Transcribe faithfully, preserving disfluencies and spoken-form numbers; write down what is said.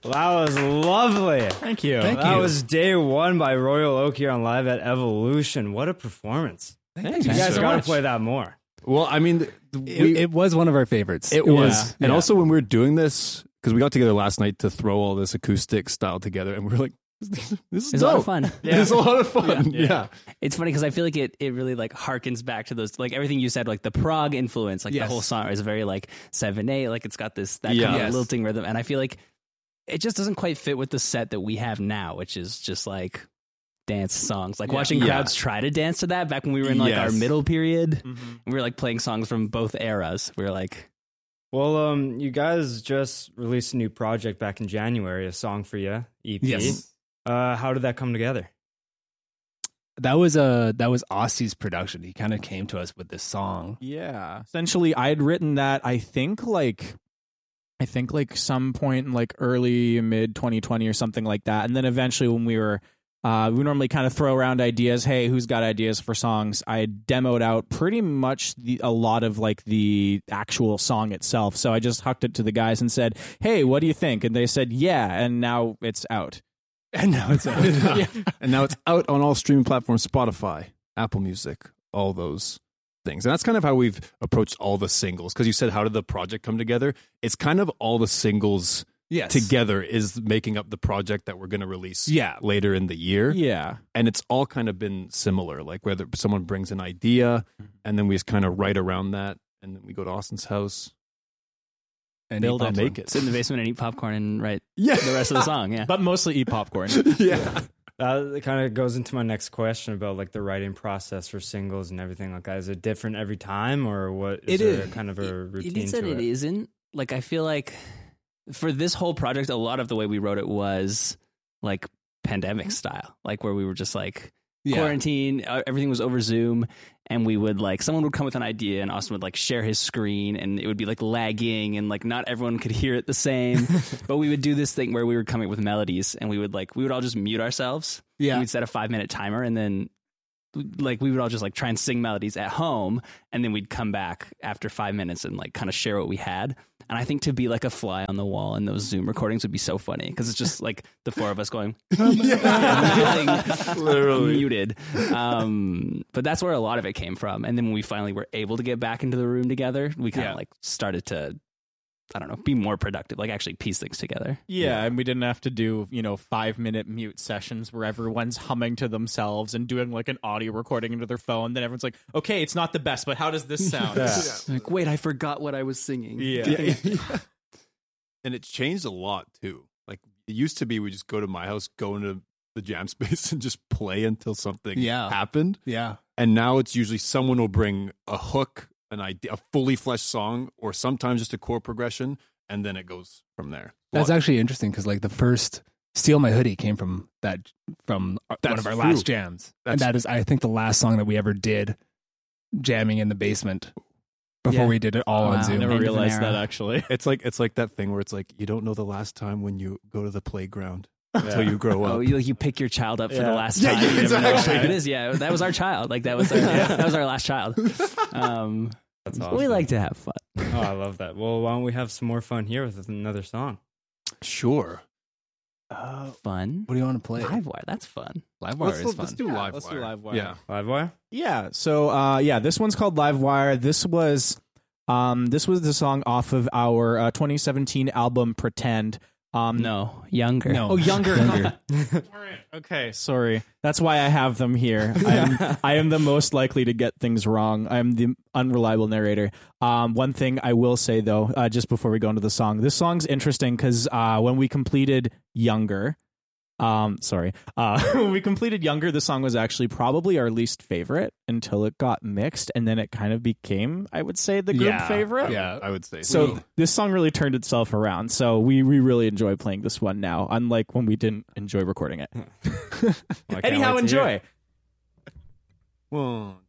Well, that was lovely. Thank you. Thank that you. was Day One by Royal Oak here on Live at Evolution. What a performance. Thank You you guys so got to much. play that more. Well, I mean, th- It, we, it was one of our favorites. It was. Yeah. And Yeah. also when we were doing this, because we got together last night to throw all this acoustic style together, and we were like, this, this is It's a lot dope. of fun. It's a lot of fun. Yeah. Yeah. It's funny because I feel like it, it really like harkens back to those, like everything you said, like the prog influence, like Yes. the whole song is very like seven eight, like it's got this, that Yeah. kind of Yes. lilting rhythm. And I feel like it just doesn't quite fit with the set that we have now, which is just like dance songs. Like Yeah. watching Yeah. crowds try to dance to that back when we were in like our Yes. middle period. Mhm. And we were like playing songs from both eras. We were like, Well, um, you guys just released a new project back in January, a Song for You E P. Yes. Uh, how did that come together? That was a that was Aussie's production. He kind of came to us with this song. Yeah. Essentially, I had written that, I think, like, I think, like, some point in, like, early, mid twenty twenty or something like that. And then eventually when we were, uh, we normally kind of throw around ideas. Hey, who's got ideas for songs? I demoed out pretty much the, a lot of, like, the actual song itself. So I just hucked it to the guys and said, hey, what do you think? And they said, yeah. And now it's out. And now it's out. Yeah. And now it's out on all streaming platforms, Spotify, Apple Music, all those things. And that's kind of how we've approached all the singles. Because you said, how did the project come together? It's kind of all the singles Yes. together is making up the project that we're going to release Yeah. later in the year. Yeah. And it's all kind of been similar, like whether someone brings an idea and then we just kind of write around that. And then we go to Austin's house. And Build eat it. popcorn. Make it. sit in the basement and eat popcorn and write Yeah. the rest of the song. Yeah. But mostly eat popcorn. Yeah. That kind of goes into my next question about like the writing process for singles and everything like that. Is it different every time, or what? Is It there is. kind of a routine It is and to it it? isn't. Like, I feel like for this whole project, a lot of the way we wrote it was like pandemic style, like where we were just like Yeah. quarantine, uh, everything was over Zoom, and we would like, someone would come with an idea and Austin would like share his screen and it would be like lagging and like not everyone could hear it the same. But we would do this thing where we were coming up with melodies and we would like, we would all just mute ourselves. Yeah. We'd set a five minute timer and then like we would all just like try and sing melodies at home, and then we'd come back after five minutes and like kind of share what we had. And I think to be like a fly on the wall in those Zoom recordings would be so funny because it's just like the four of us going like, Literally. muted. Um, but that's where a lot of it came from. And then when we finally were able to get back into the room together, we kind of Yeah. like started to, I don't know, be more productive, like actually piece things together. Yeah, and we didn't have to do, you know, five minute mute sessions where everyone's humming to themselves and doing like an audio recording into their phone. Then everyone's like, okay, it's not the best, but how does this sound? Yeah. Like, wait, I forgot what I was singing. Yeah. And it's changed a lot too. Like it used to be, we just go to my house, go into the jam space and just play until something Yeah. happened. Yeah. And now it's usually someone will bring a hook, an idea, a fully fleshed song, or sometimes just a chord progression, and then it goes from there. That's Well, actually interesting because like the first "Steal My Hoodie" came from that from our- one That's of our true. last jams, and That's- that is I think the last song that we ever did jamming in the basement before Yeah. we did it all Wow. on I Zoom. never End of an realized era. that actually. it's like it's like that thing where it's like you don't know the last time when you go to the playground until you grow up. Oh, you like you pick your child up for the Yeah. last Yeah, time. yeah, You never know exactly. how it is. Yeah, that was our child. Like that was our, that was our last child. Um, That's awesome. we like to have fun. Oh, I love that. Well, why don't we have some more fun here with another song? Sure. Fun. What do you want to play? Livewire. That's fun. Livewire Let's, is let's, fun. let's do Yeah, live let's do wire. Livewire. Yeah. Livewire? Yeah. So uh yeah, this one's called Livewire. This was um this was the song off of our uh, twenty seventeen album Pretend. Um No, younger. No. Oh, younger. Younger. Okay, sorry. That's why I have them here. I am, I am the most likely to get things wrong. I am the unreliable narrator. Um, one thing I will say, though, uh, just before we go into the song, this song's interesting because uh, when we completed Younger, um, sorry, uh, when we completed Younger, the song was actually probably our least favorite until it got mixed, and then it kind of became, I would say, the group Yeah. favorite. Yeah. I would say So th- this song really turned itself around. So we, we really enjoy playing this one now, unlike when we didn't enjoy recording it. Well, I can't Anyhow, wait to hear enjoy. it. One,